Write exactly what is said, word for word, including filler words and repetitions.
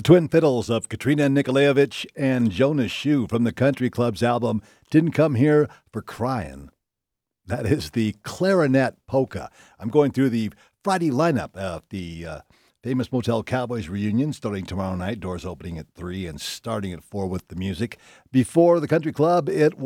The twin fiddles of Katrina Nikolaevich and Jonas Shue from the Country Club's album Didn't Come Here for Crying. That is the Clarinet Polka. I'm going through the Friday lineup of the uh, Famous Motel Cowboys reunion starting tomorrow night. Doors opening at three and starting at four with the music. Before the Country Club, it